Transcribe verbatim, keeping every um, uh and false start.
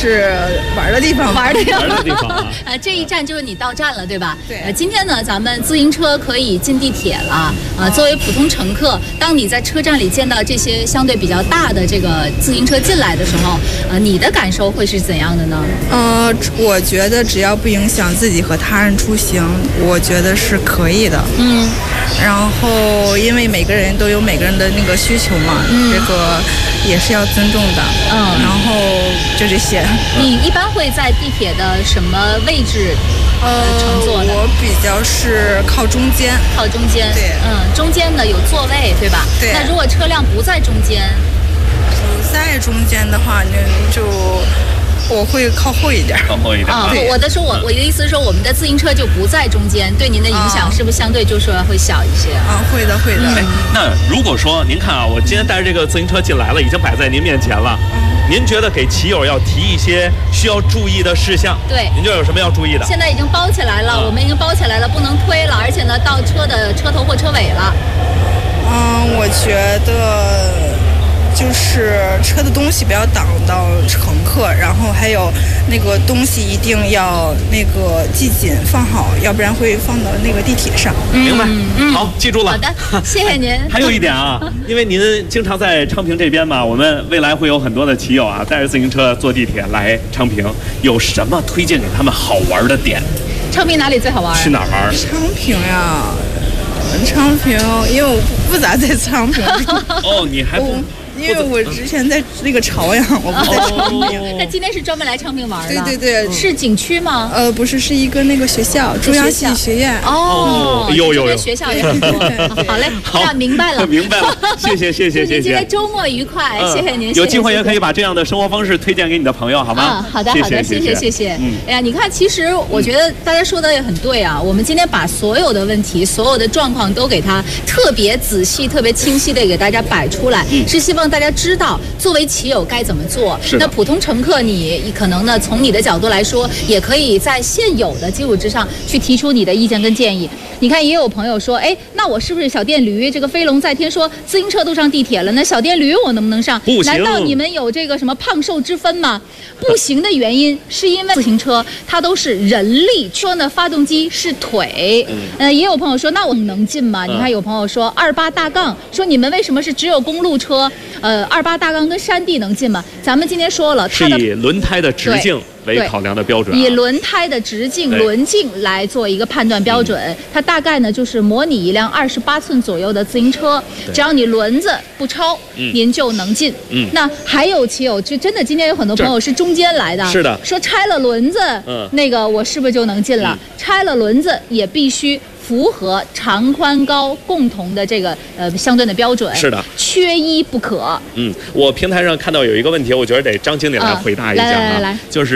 是玩的地方， 玩的地方。 玩的地方啊。 呃，这一站就是你到站了，对吧？ 对。 呃，今天呢，咱们自行车可以进地铁了。呃，作为普通乘客，当你在车站里见到这些相对比较大的这个自行车进来的时候，呃，你的感受会是怎样的呢？ 呃，我觉得只要不影响自己和他人出行，我觉得是可以的。 嗯。 然后，因为每个人都有每个人的那个需求嘛，嗯、这个也是要尊重的。嗯。然后就这些。 你一般会在地铁的什么位置？呃，乘坐的？ 我比较是靠中间。 靠中间。 对。 嗯，中间呢有座位，对吧？ 对。 那如果车辆不在中间？ 不在中间的话，那就。我会靠后一点， 靠后一点。 啊，我的说，我我的意思是说，我们的自行车就不在中间，对您的影响是不是相对就说会小一些？ 啊，会的，会的。 哎，那如果说您看啊，我今天带着这个自行车进来了，已经摆在您面前了，您觉得给骑友要提一些需要注意的事项？ 对， 您觉得有什么要注意的？ 现在已经包起来了， 啊、 我们已经包起来了，不能推了，而且呢，到车的车头或车尾了。 嗯，我觉得。就是车的东西不要挡到乘客，然后还有那个东西一定要那个系紧放好，要不然会放到那个地铁上。 明白，嗯、好，记住了。 好的，谢谢您。 还有一点啊，因为您经常在昌平这边嘛，我们未来会有很多的骑友啊，带着自行车坐地铁来昌平，有什么推荐给他们好玩的点？ 昌平哪里最好玩？ 去哪儿玩？ 昌平呀，昌平，因为我不咋在昌平。 哦，你还不。 因为我之前在那个朝阳，我不在昌平。 那、哦、今天是专门来昌平玩的？ 对对对， 是景区吗？ 呃，不是，是一个那个学校，中央戏剧学院。 哦， 有有有， 学校也很多。好嘞，那明白了， 明白了，谢谢谢谢谢谢。 今天周末愉快，谢谢您。 有机会也可以把这样的生活方式推荐给你的朋友，好吗？ 嗯，好的好的，谢谢谢谢。嗯，哎呀，你看，其实我觉得大家说的也很对啊。我们今天把所有的问题、所有的状况都给它特别仔细、特别清晰的给大家摆出来，是希望大家知道。作为骑友该怎么做？那普通乘客你，你可能呢，从你的角度来说，也可以在现有的基础之上去提出你的意见跟建议。你看，也有朋友说，哎，那我是不是小电驴？这个飞龙在天说自行车都上地铁了，那小电驴我能不能上？ 不行。 难道你们有这个什么胖瘦之分吗？不行的原因是因为自行车它都是人力，车呢发动机是腿。嗯。呃，也有朋友说，那我能进吗？嗯、你看有朋友说二八大杠，说你们为什么是只有公路车？呃，二八大杠跟山地能进吗？咱们今天说了，它的是以轮胎的直径为考量的标准、啊， 以轮胎的直径、轮径来做一个判断标准。嗯、它大概呢就是模拟一辆二十八寸左右的自行车，只要你轮子不超，嗯、您就能进。嗯，那还有骑友，就真的今天有很多朋友是中间来的， 是的， 说拆了轮子，嗯，那个我是不是就能进了？嗯、拆了轮子也必须符合长宽高共同的这个呃相对的标准， 是的， 缺一不可。 嗯，我平台上看到有一个问题，我觉得得张经理来回答一下啊， 嗯、来来来来， 就是。